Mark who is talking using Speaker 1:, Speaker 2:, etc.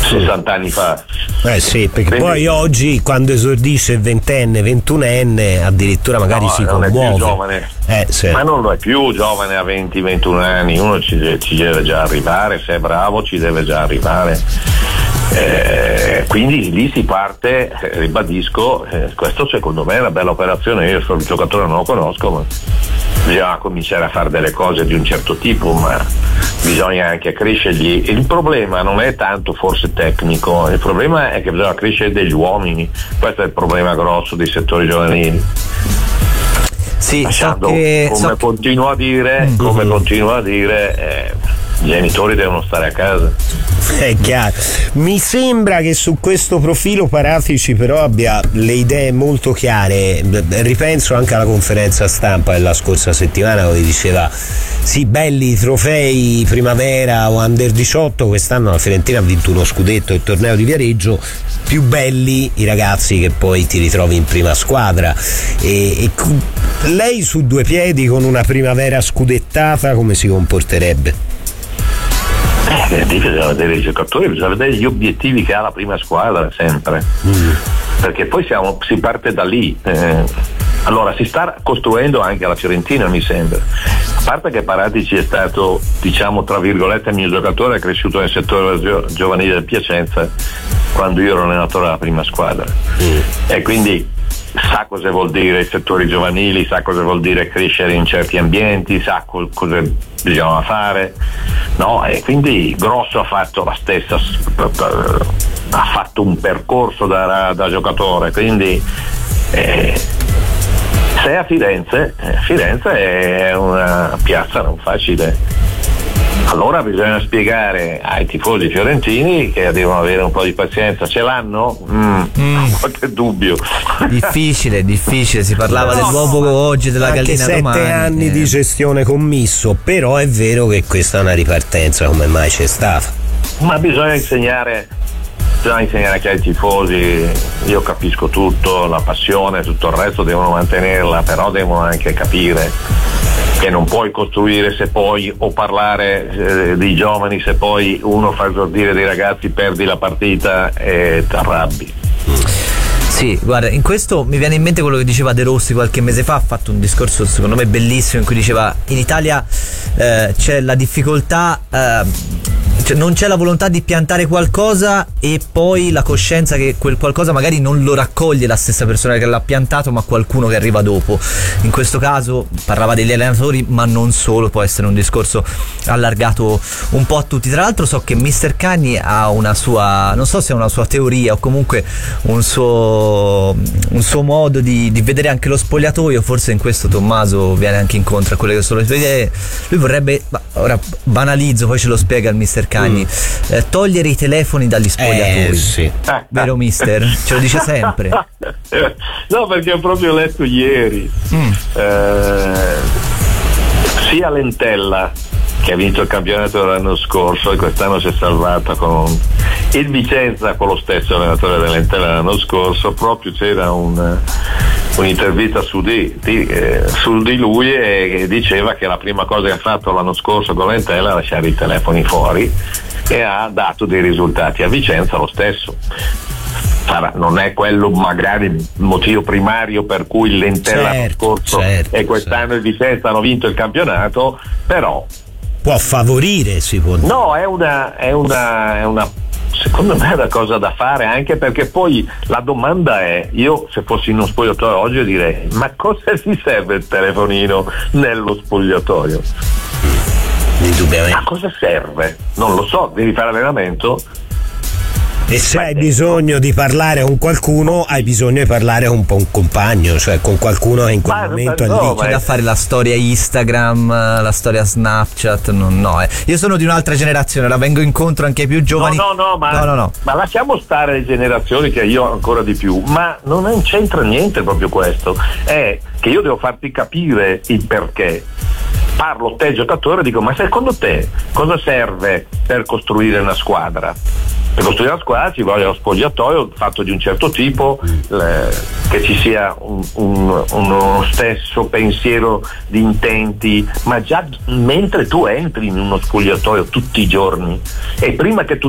Speaker 1: 60 anni fa.
Speaker 2: Sì, perché
Speaker 1: quindi,
Speaker 2: poi oggi quando esordisce il 20enne, 21enne, addirittura magari si
Speaker 1: non
Speaker 2: commuove.
Speaker 1: è più giovane.
Speaker 2: Sì.
Speaker 1: Ma non lo è più giovane a 20-21 anni, uno ci deve già arrivare, se è bravo ci deve già arrivare. Quindi lì si parte, ribadisco, questo secondo me è una bella operazione. Io il giocatore non lo conosco, ma bisogna cominciare a fare delle cose di un certo tipo, ma bisogna anche crescergli. Il problema non è tanto forse tecnico, il problema è che bisogna crescere degli uomini. Questo è il problema grosso dei settori giovanili.
Speaker 3: Sì,
Speaker 1: Continuo a dire, i genitori devono stare a casa.
Speaker 2: È chiaro. Mi sembra che su questo profilo Paratici però abbia le idee molto chiare. Ripenso anche alla conferenza stampa della scorsa settimana dove diceva sì, belli i trofei primavera o under 18, quest'anno la Fiorentina ha vinto uno scudetto, il torneo di Viareggio, più belli i ragazzi che poi ti ritrovi in prima squadra. E lei su due piedi con una primavera scudettata come si comporterebbe?
Speaker 1: Bisogna vedere i giocatori, bisogna vedere gli obiettivi che ha la prima squadra sempre, perché poi si parte da lì. Allora si sta costruendo anche la Fiorentina, mi sembra, a parte che Paratici è stato, diciamo tra virgolette, il mio giocatore, è cresciuto nel settore giovanile del Piacenza quando io ero allenatore della prima squadra, e quindi sa cosa vuol dire i settori giovanili, sa cosa vuol dire crescere in certi ambienti, sa cosa bisogna fare, no? E quindi Grosso ha fatto la stessa, ha fatto un percorso da giocatore, quindi sei a Firenze è una piazza non facile. Allora bisogna spiegare ai tifosi fiorentini che devono avere un po' di pazienza. Ce l'hanno? Qualche dubbio.
Speaker 3: Difficile, si parlava dell'uovo oggi, della gallina domani.
Speaker 2: 7 anni di gestione commisso, però è vero che questa è una ripartenza come mai c'è stata.
Speaker 1: Ma bisogna insegnare anche ai tifosi. Io capisco tutto, la passione, tutto il resto devono mantenerla, però devono anche capire che non puoi costruire se poi, o parlare dei giovani, se poi uno fa esordire dei ragazzi, perdi la partita e ti arrabbi.
Speaker 3: Sì, guarda, in questo mi viene in mente quello che diceva De Rossi qualche mese fa, ha fatto un discorso secondo me bellissimo in cui diceva in Italia c'è la difficoltà, cioè non c'è la volontà di piantare qualcosa e poi la coscienza che quel qualcosa magari non lo raccoglie la stessa persona che l'ha piantato, ma qualcuno che arriva dopo. In questo caso parlava degli allenatori, ma non solo, può essere un discorso allargato un po' a tutti. Tra l'altro so che Mr. Cagni ha una sua, non so se è una sua teoria o comunque un suo modo di vedere anche lo spogliatoio. Forse in questo Tommaso viene anche incontro a quelle che sono le sue idee. Lui vorrebbe, ora banalizzo, poi ce lo spiega il Mr. Cagni, togliere i telefoni dagli spogliatoi.
Speaker 2: Sì.
Speaker 3: Vero mister? Ce lo dice sempre.
Speaker 1: No, perché ho proprio letto ieri sia Lentella, che ha vinto il campionato l'anno scorso e quest'anno si è salvata con il Vicenza, con lo stesso allenatore dell'Entella l'anno scorso. Proprio c'era un'intervista su di lui e diceva che la prima cosa che ha fatto l'anno scorso con l'Entella è lasciare i telefoni fuori, e ha dato dei risultati. A Vicenza lo stesso. Non è quello magari il motivo primario per cui l'Entella l'anno scorso e quest'anno il Vicenza hanno vinto il campionato, però
Speaker 2: può favorire, si può dire. No,
Speaker 1: è una secondo me è una cosa da fare, anche perché poi la domanda è, io se fossi in uno spogliatoio oggi direi, ma cosa si serve il telefonino nello spogliatoio?
Speaker 2: Indubbiamente.
Speaker 1: A cosa serve? Non lo so, devi fare allenamento?
Speaker 2: E se hai bisogno di parlare con qualcuno, hai bisogno di parlare con un compagno, cioè con qualcuno che in quel momento è lì.
Speaker 3: C'è da fare la storia Instagram, la storia Snapchat, no. Io sono di un'altra generazione, la vengo incontro anche ai più giovani.
Speaker 1: No. Ma lasciamo stare le generazioni, che io ancora di più, ma non c'entra niente proprio questo. È che io devo farti capire il perché. Parlo te giocatore, dico, ma secondo te cosa serve per costruire una squadra? Per costruire una squadra ci vuole lo spogliatoio fatto di un certo tipo, che ci sia uno stesso pensiero di intenti, ma già mentre tu entri in uno spogliatoio tutti i giorni, e prima che tu